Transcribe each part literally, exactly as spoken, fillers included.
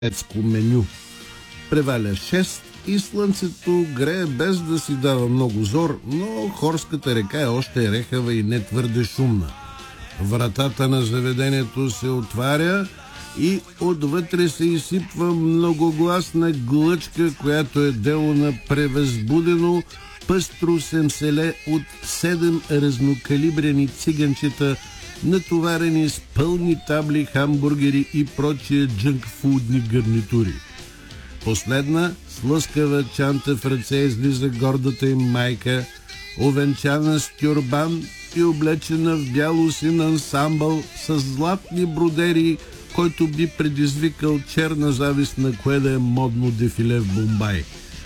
детско меню. Преваля шест и слънцето грее без да си дава много зор, но Хорската река е още рехава и не твърде шумна. Вратата на заведението се отваря и отвътре се изсипва многогласна глъчка, която е дело на превъзбудено пъстро семселе от седем разнокалибрени циганчета, натоварени с пълни табли, хамбургери и прочие джънкфудни гарнитури. Последна, с лъскава чанта в ръце, излиза гордата им майка, овенчана с тюрбан и облечена в бялосин ансамбъл с златни бродери, който би предизвикал черна завист на кое да е модно дефиле в Бомбай.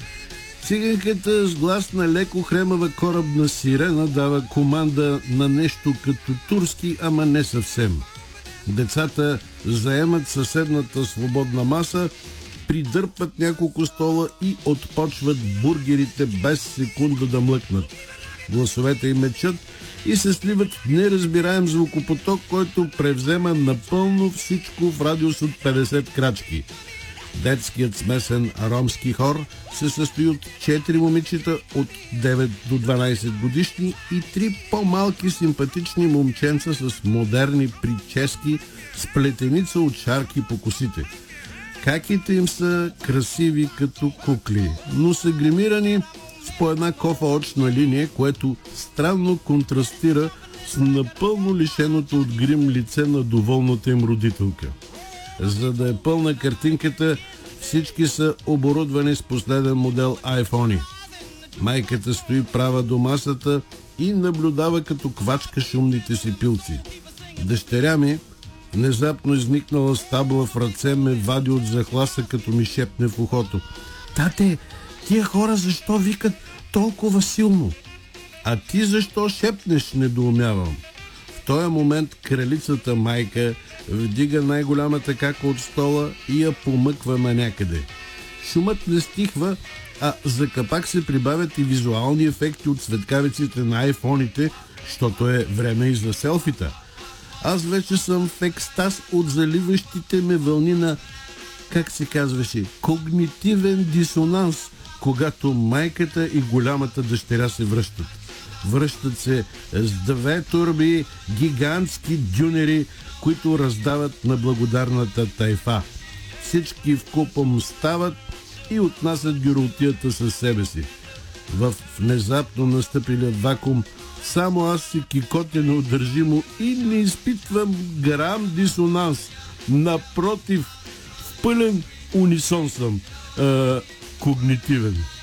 Циганката с глас на леко хремава корабна сирена дава команда на нещо като турски, ама не съвсем. Децата заемат съседната свободна маса, придърпат няколко стола и отпочват бургерите без секунда да млъкнат. Гласовете им мечат и се сливат в неразбираем звукопоток, който превзема напълно всичко в радиус от петдесет крачки. Детският смесен ромски хор се състои от четири момичета от девет до дванайсет годишни и три по-малки симпатични момченца с модерни прически с плетеница от шарки по косите. Каките им са красиви като кукли, но са гримирани с по една кофа очна линия, което странно контрастира с напълно лишеното от грим лице на доволната им родителка. За да е пълна картинката, всички са оборудвани с последен модел айфони. Майката стои права до масата и наблюдава като квачка шумните си пилци. Дъщеря ми, внезапно изникнала с табла в ръце, ме вади от захласа, като ми шепне в ухото: „Тате, тия хора защо викат толкова силно?“ „А ти защо шепнеш?“ недоумявам. В този момент кралицата майка вдига най-голямата кака от стола и я помъква на някъде. Шумът не стихва, а за капак се прибавят и визуални ефекти от светкавиците на айфоните, защото е време и за селфита. Аз вече съм в екстаз от заливащите ме вълни на, как се казваше, когнитивен дисонанс, когато майката и голямата дъщеря се връщат. Връщат се с две турби гигантски дюнери, които раздават на благодарната тайфа. Всички вкупом стават и отнасят гюролтията със себе си. В внезапно настъпилия вакуум само аз си кикотя неудържимо и не изпитвам грам дисонанс. Напротив, в пълен унисон съм, е, когнитивен.